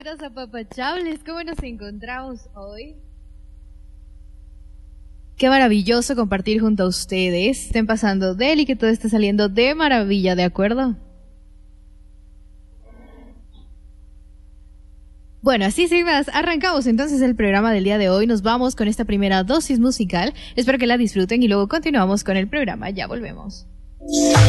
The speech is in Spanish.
Los apapachables, ¿cómo nos encontramos hoy? Qué maravilloso compartir junto a ustedes. Estén pasando de él y que todo esté saliendo de maravilla, ¿de acuerdo? Bueno, así sin más, arrancamos entonces el programa del día de hoy. Nos vamos con esta primera dosis musical. Espero que la disfruten y luego continuamos con el programa. Ya volvemos.